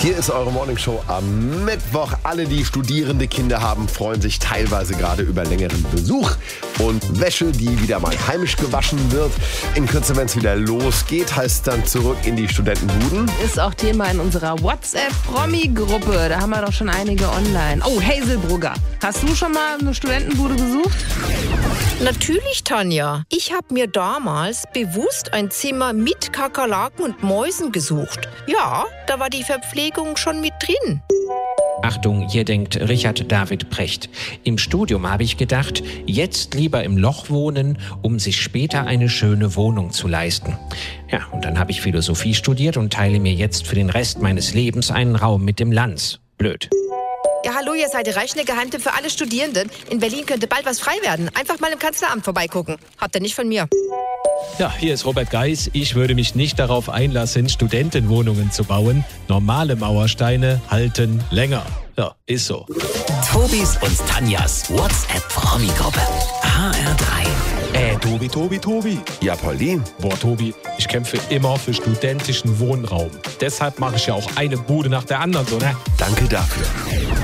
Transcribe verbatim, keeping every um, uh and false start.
Hier ist eure Morningshow am Mittwoch. Alle, die studierende Kinder haben, freuen sich teilweise gerade über längeren Besuch und Wäsche, die wieder mal heimisch gewaschen wird. In Kürze, wenn es wieder losgeht, heißt es dann zurück in die Studentenbuden. Ist auch Thema in unserer WhatsApp-Promi-Gruppe. Da haben wir doch schon einige online. Oh, Hazelbrugger. Hast du schon mal eine Studentenbude gesucht? Natürlich, Tanja. Ich habe mir damals bewusst ein Zimmer mit Kakerlaken und Mäusen gesucht. Ja, da war die Verpflegung schon mit drin. Achtung, hier denkt Richard David Precht. Im Studium habe ich gedacht, jetzt lieber im Loch wohnen, um sich später eine schöne Wohnung zu leisten. Ja, und dann habe ich Philosophie studiert und teile mir jetzt für den Rest meines Lebens einen Raum mit dem Lanz. Blöd. Ja, hallo, ihr seid der reichende Geheimtipp für alle Studierenden. In Berlin könnte bald was frei werden. Einfach mal im Kanzleramt vorbeigucken. Habt ihr nicht von mir. Ja, hier ist Robert Geis. Ich würde mich nicht darauf einlassen, Studentenwohnungen zu bauen. Normale Mauersteine halten länger. Ja, ist so. Tobis und Tanjas WhatsApp-Promi-Gruppe. H R drei. Äh, Tobi, Tobi, Tobi. Ja, Polly. Boah, Tobi, ich kämpfe immer für studentischen Wohnraum. Deshalb mache ich ja auch eine Bude nach der anderen, so, ne? Danke dafür.